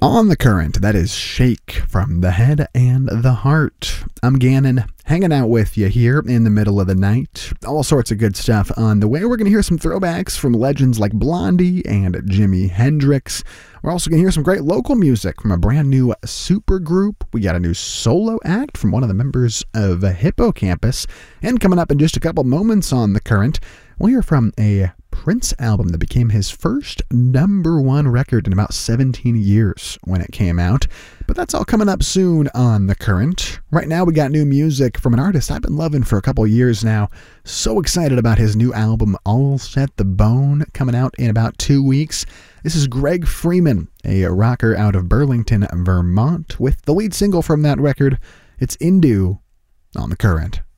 On the Current, that is Shake from The Head and the Heart. I'm Gannon, hanging out with you here in the middle of the night. All sorts of good stuff on the way. We're going to hear some throwbacks from legends like Blondie and Jimi Hendrix. We're also going to hear some great local music from a brand new supergroup. We got a new solo act from one of the members of Hippocampus. And coming up in just a couple moments on The Current, we'll hear from a Prince album that became his first #1 record in about 17 years when it came out. But that's all coming up soon on The Current. Right now we got new music from an artist I've been loving for a couple years now. So excited about his new album, All Set the Bone, coming out in about 2 weeks. This is Greg Freeman, a rocker out of Burlington, Vermont, with the lead single from that record. It's Indu on The Current.